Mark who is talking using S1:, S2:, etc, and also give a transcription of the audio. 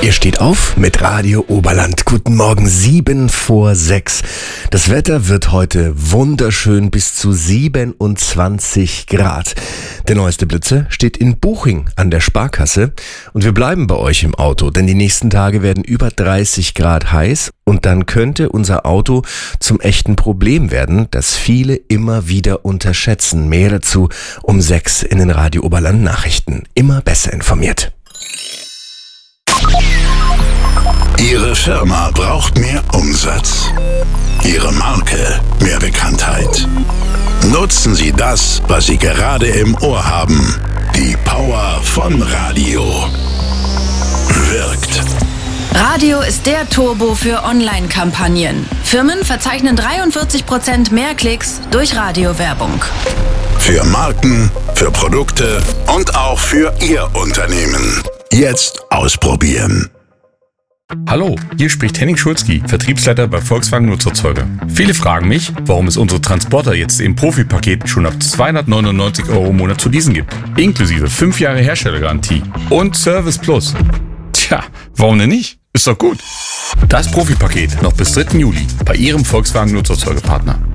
S1: Ihr steht auf mit Radio Oberland. Guten Morgen, 7:07. Das Wetter wird heute wunderschön, bis zu 27 Grad. Der neueste Blitzer steht in Buching an der Sparkasse. Und wir bleiben bei euch im Auto, denn die nächsten Tage werden über 30 Grad heiß. Und dann könnte unser Auto zum echten Problem werden, das viele immer wieder unterschätzen. Mehr dazu um 6 in den Radio Oberland Nachrichten. Immer besser informiert.
S2: Ihre Firma braucht mehr Umsatz. Ihre Marke mehr Bekanntheit. Nutzen Sie das, was Sie gerade im Ohr haben. Die Power von Radio. Wirkt.
S3: Radio ist der Turbo für Online-Kampagnen. Firmen verzeichnen 43% mehr Klicks durch Radiowerbung.
S2: Für Marken, für Produkte und auch für Ihr Unternehmen. Jetzt ausprobieren.
S4: Hallo, hier spricht Henning Schulzki, Vertriebsleiter bei Volkswagen Nutzerzeuger. Viele fragen mich, warum es unsere Transporter jetzt im Profi-Paket schon ab 299 € im Monat zu leasen gibt. Inklusive 5 Jahre Herstellergarantie und Service Plus. Tja, warum denn nicht? Ist doch gut. Das Profi-Paket noch bis 3. Juli bei Ihrem Volkswagen Nutzerzeugerpartner.